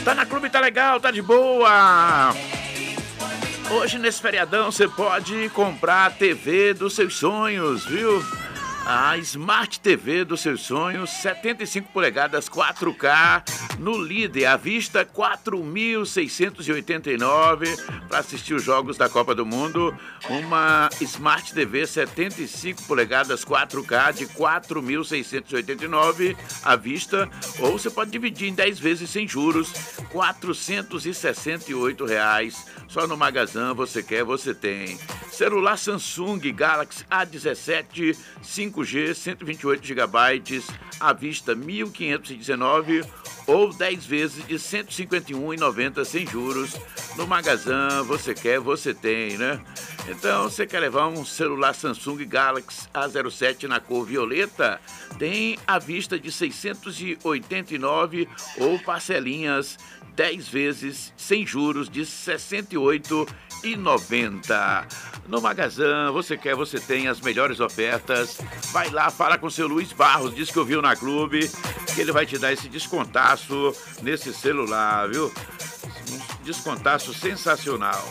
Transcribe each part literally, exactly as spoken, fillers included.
Tá na Clube, tá legal, tá de boa. Hoje, nesse feriadão, você pode comprar a T V dos seus sonhos, viu? A Smart T V dos seus sonhos, setenta e cinco polegadas quatro K, no Líder, à vista quatro mil seiscentos e oitenta e nove para assistir os jogos da Copa do Mundo. Uma Smart T V setenta e cinco polegadas quatro K de quatro mil seiscentos e oitenta e nove à vista, ou você pode dividir em dez vezes sem juros, quatrocentos e sessenta e oito reais. Só no Magazan você quer, você tem. Celular Samsung Galaxy A dezessete cinco G, cento e vinte e oito gigabytes, à vista mil quinhentos e dezenove ou dez vezes de cento e cinquenta e um reais e noventa centavos sem juros. No Magazan você quer, você tem, né? Então, você quer levar um celular Samsung Galaxy A zero sete na cor violeta? Tem à vista de seiscentos e oitenta e nove ou parcelinhas dez vezes sem juros de sessenta e oito reais e noventa centavos. No Magazan, você quer, você tem as melhores ofertas. Vai lá, fala com o seu Luiz Barros, diz que ouviu na Clube, que ele vai te dar esse descontaço nesse celular, viu? Um descontaço sensacional.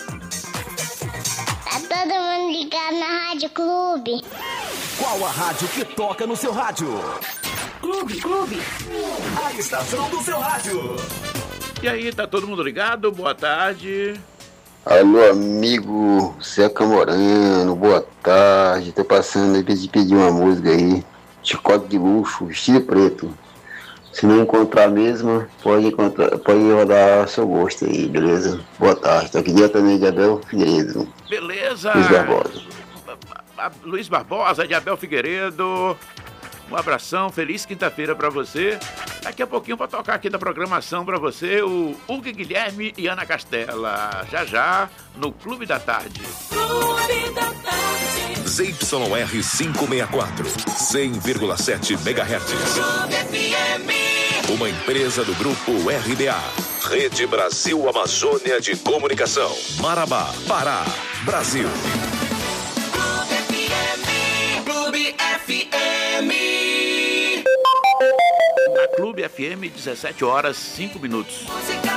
Tá todo mundo ligado na Rádio Clube. Qual a rádio que toca no seu rádio? Clube, Clube. A estação do seu rádio. E aí, tá todo mundo ligado? Boa tarde. Alô, amigo Zeca Morano, boa tarde. Tô passando aí pra te pedir uma música aí. Chicote de luxo, vestido preto. Se não encontrar a mesma, pode, encontrar, pode rodar a seu gosto aí, beleza? Boa tarde. Tô aqui diretamente de Abel Figueiredo. Beleza. Luiz Barbosa. Luiz Barbosa, de Abel Figueiredo. Um abração, feliz quinta-feira pra você. Daqui a pouquinho vou tocar aqui da programação pra você o Hugo Guilherme e Ana Castela. Já já, no Clube da Tarde. Clube da Tarde. Z Y R quinhentos e sessenta e quatro, cem vírgula sete megahertz. Clube F M. Uma empresa do Grupo R B A. Rede Brasil Amazônia de Comunicação. Marabá, Pará, Brasil. Clube F M. Clube F M. Na Clube F M, dezessete horas, cinco minutos. Música